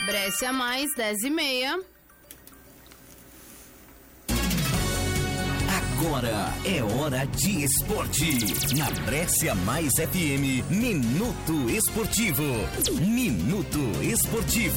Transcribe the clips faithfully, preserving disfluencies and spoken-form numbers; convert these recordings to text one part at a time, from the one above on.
Brescia Mais, dez e meia. Agora é hora de esporte. Na Brescia Mais F M, Minuto Esportivo. Minuto Esportivo.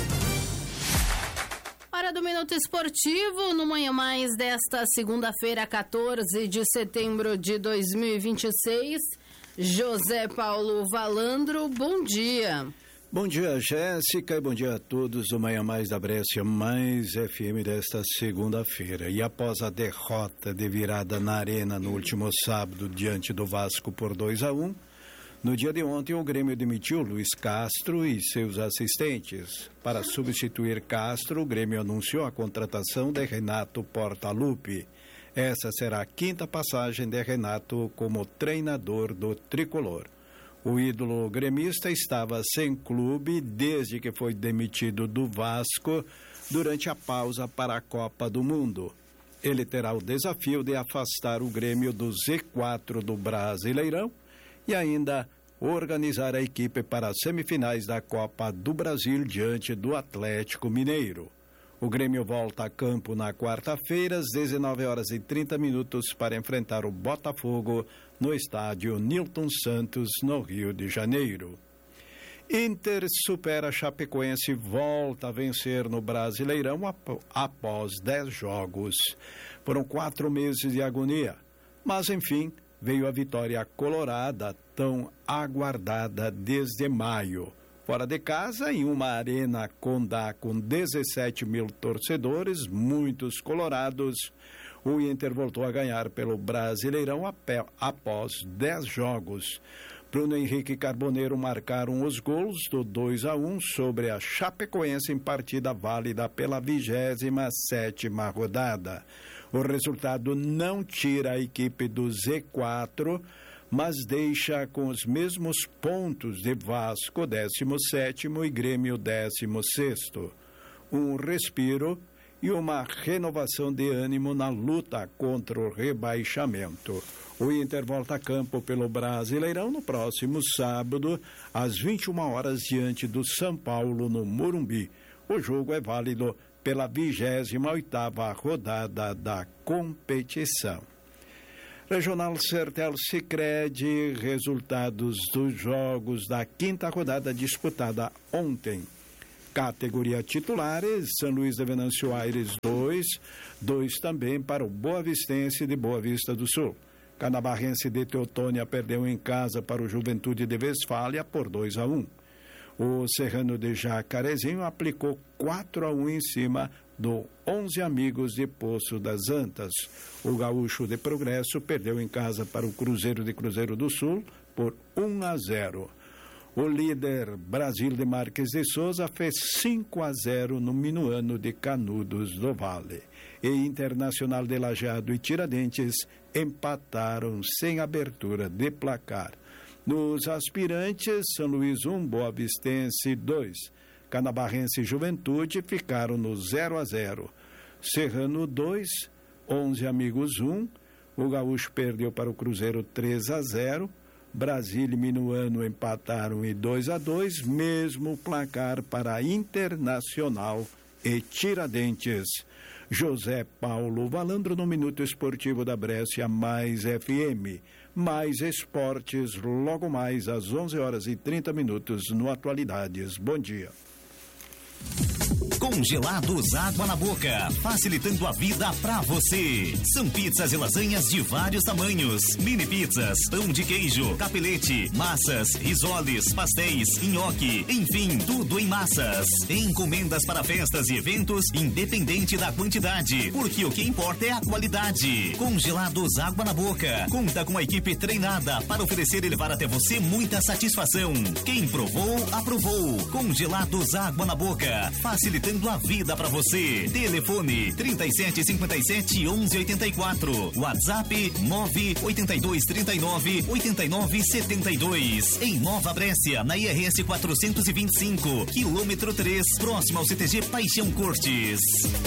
Hora do Minuto Esportivo, no Manhã Mais desta segunda-feira, quatorze de setembro de dois mil e vinte e seis. José Paulo Valandro, bom dia. Bom dia, Jéssica, e bom dia a todos do Manhã Mais da Brescia Mais F M desta segunda-feira. E após a derrota de virada na Arena no último sábado diante do Vasco por dois a um, no dia de ontem o Grêmio demitiu Luiz Castro e seus assistentes. Para substituir Castro, o Grêmio anunciou a contratação de Renato Portaluppi. Essa será a quinta passagem de Renato como treinador do tricolor. O ídolo gremista estava sem clube desde que foi demitido do Vasco durante a pausa para a Copa do Mundo. Ele terá o desafio de afastar o Grêmio do Z quatro do Brasileirão e ainda organizar a equipe para as semifinais da Copa do Brasil diante do Atlético Mineiro. O Grêmio volta a campo na quarta-feira, às dezenove horas e trinta minutos, para enfrentar o Botafogo no estádio Nilton Santos, no Rio de Janeiro. Inter supera Chapecoense e volta a vencer no Brasileirão ap- após dez jogos. Foram quatro meses de agonia, mas enfim, veio a vitória colorada, tão aguardada desde maio. Fora de casa, em uma arena Condá com dezessete mil torcedores, muitos colorados, o Inter voltou a ganhar pelo Brasileirão após dez jogos. Bruno Henrique e Carboneiro marcaram os gols do dois a um sobre a Chapecoense em partida válida pela vigésima sétima rodada. O resultado não tira a equipe do Z quatro, mas deixa com os mesmos pontos de Vasco, décimo sétimo, e Grêmio, décimo sexto. Um respiro e uma renovação de ânimo na luta contra o rebaixamento. O Inter volta a campo pelo Brasileirão no próximo sábado, às vinte e uma horas, diante do São Paulo, no Morumbi. O jogo é válido pela vigésima oitava rodada da competição. Regional Sertel Sicredi, resultados dos jogos da quinta rodada disputada ontem. Categoria titulares, São Luís de Venâncio Aires dois, dois também para o Boavistense de Boa Vista do Sul. Canabarrense de Teotônia perdeu em casa para o Juventude de Westfália por dois a um. O Serrano de Jacarezinho aplicou quatro a um em cima do onze Amigos de Poço das Antas. O Gaúcho de Progresso perdeu em casa para o Cruzeiro de Cruzeiro do Sul por um a zero. O líder Brasil de Marques de Souza fez cinco a zero no Minuano de Canudos do Vale. E Internacional de Lajeado e Tiradentes empataram sem abertura de placar. Nos aspirantes, São Luís um, Boavistense dois. Canabarrense e Juventude ficaram no zero a zero. Serrano dois, onze Amigos um. O Gaúcho perdeu para o Cruzeiro três a zero. Brasília e Minuano empataram em dois a dois, mesmo placar para Internacional e Tiradentes. José Paulo Valandro no Minuto Esportivo da Brescia Mais F M. Mais esportes logo mais às onze horas e trinta minutos no Atualidades. Bom dia. Congelados Água na Boca, facilitando a vida pra você. São pizzas e lasanhas de vários tamanhos, mini pizzas, pão de queijo, capelete, massas, risoles, pastéis, nhoque, enfim, tudo em massas. Encomendas para festas e eventos, independente da quantidade, porque o que importa é a qualidade. Congelados Água na Boca, conta com uma equipe treinada para oferecer e levar até você muita satisfação. Quem provou, aprovou. Congelados Água na Boca, facilitando a vida pra você. Telefone trinta e sete, cinquenta e sete, onze, oitenta e quatro. WhatsApp nove oito dois, trinta e nove, oitenta e nove, setenta e dois. Em Nova Brescia, na I R S quatrocentos e vinte e cinco, quilômetro três, próximo ao C T G Paixão Cortes.